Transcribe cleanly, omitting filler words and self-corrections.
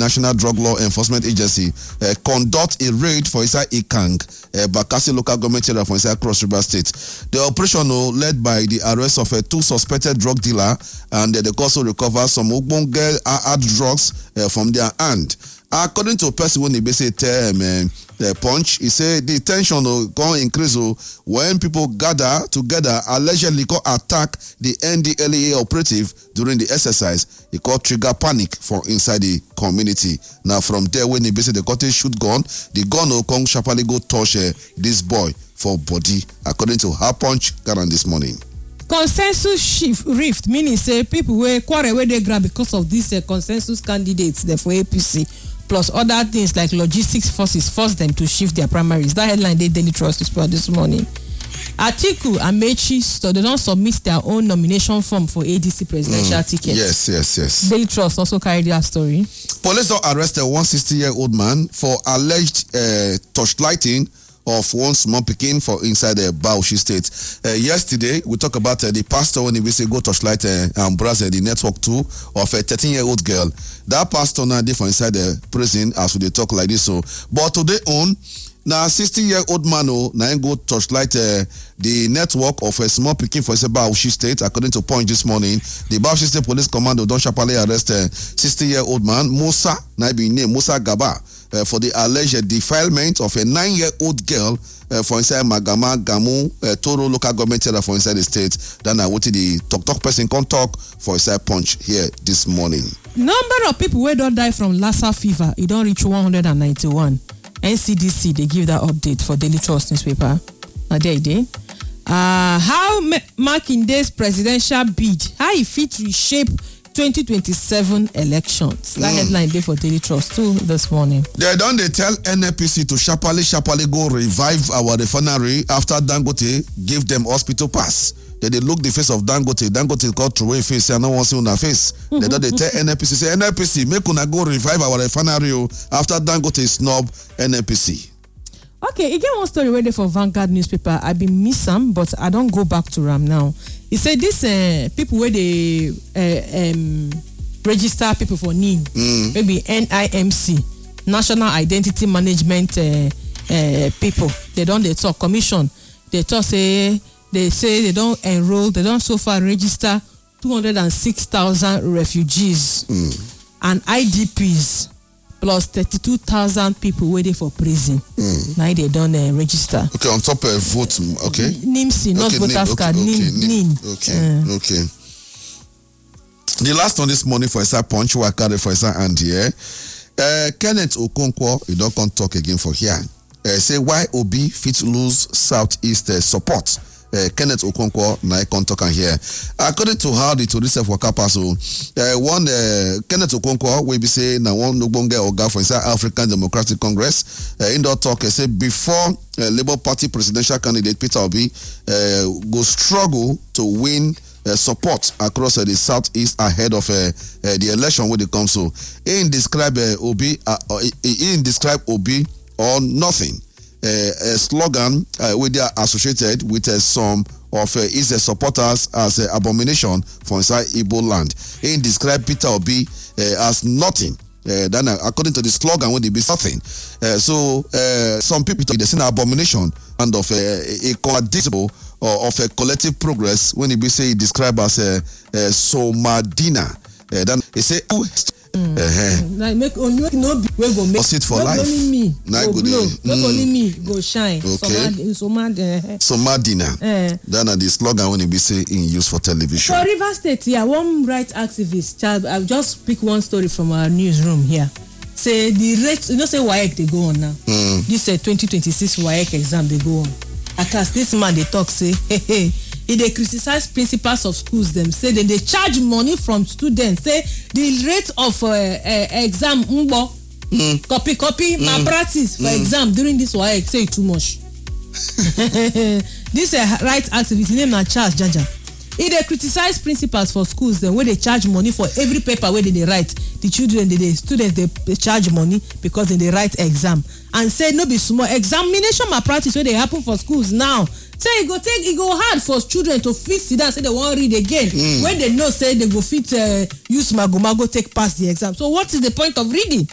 National Drug Law Enforcement Agency conduct a raid for inside Ikang, Bakassi local government area for inside Cross River State. The operation led by the arrest of 2 suspected drug dealer, and they also recover some ogbonge hard drugs from their hand. According to a person when they say Punch, he said the tension going increase when people gather together allegedly go attack the NDLEA operative during the exercise. It called trigger panic for inside the community. Now from there, when they say the got a shoot gun, the gun will come sharply go touch this boy for body. According to her Punch got on this morning. Consensus rift, meaning say people were quarrel where they grab because of these consensus candidates there for APC. Plus other things like logistics forces force them to shift their primaries. That headline they Daily Trust is put this morning. Atiku and Mechi, so they don't submit their own nomination form for ADC presidential ticket. Yes. Daily Trust also carried that story. Police arrested a 160-year-old man for alleged torchlighting of one small Pekin for inside the Bauchi State. Yesterday, we talked about the pastor when he say go torchlight and browse the network too of a 13-year-old girl. That pastor now they for inside the prison as we talk like this. So, but today on now 60-year-old man now go torchlight the network of a small Pekin for Bauchi State. According to Point this morning, the Bauchi State Police Commando don't sharply arrest a 60-year-old man Musa, now be named Musa Gaba. For the alleged defilement of a 9-year-old girl for inside Magama Gamu Toro local government area for inside the state. Then I wanted the talk person come talk for inside Punch here this morning. Number of people who don't die from Lassa fever, it don't reach 191. NCDC they give that update for Daily Trust newspaper. Now there it is. How Makinde's presidential bid, how he fit reshape 2027 elections. That headline there for Daily Trust too this morning. They tell NNPC to sharply go revive our refinery after Dangote give them hospital pass. They look the face of Dangote. Dangote called through a face. I don't want to see on her face. They tell NNPC, say NNPC make una go revive our refinery after Dangote snub NNPC. Okay, again one story where they for Vanguard newspaper. I been miss some, but I don't go back to Ram now. He said this people where they register people for NIM, maybe NIMC, National Identity Management people. They talk commission. They say they don't enroll. They don't so far register 206,000 refugees and IDPs. Plus 32,000 people waiting for prison. Now they don't register. Okay, on top of vote. Okay. NIMC, not voters card. NIM. Okay. The last one this morning for Isa Punch, who I carry for Isa and here. Kenneth Okonkwo, you don't come talk again for here. Say why Obi fit lose Southeast support. Kenneth Okonkwo na talk here. According to how the tourist of Wakapaso, one Kenneth Okonkwo will be say na one Nobonge Oga for inside African Democratic Congress. In that talk, say before Labour Party presidential candidate Peter Obi go struggle to win support across the Southeast ahead of the election when it comes to. He describe Obi or nothing. A slogan with they are associated with some of his supporters as abomination for inside Igbo land. He described Peter Obi as nothing. Then according to the slogan, would it be something? So some people they say abomination and of a condisable or of a collective progress when he be say described as Somadina. Then he say like make no be we go make it for life. Only me go blow. Only me go shine. Okay. Somadina. Then the slogan when it be say in use for television. For River State, one right activist child. I'll just pick one story from our newsroom here. Say the rate, say WAEC they go on now. This 2026 WAEC exam they go on. At last this man they talk say he they criticize principals of schools them say they charge money from students say the rate of exam copy malpractice for exam during this WAEC say too much. This right activist name na Charles Jaja. He they criticize principals for schools them where they charge money for every paper where they write. The children, the students, they charge money because they write exam and say no be small examination malpractice where they happen for schools now. Say it go hard for children to fit sit down say they won't read again when they know say they go fit use mago take pass the exam. So what is the point of reading?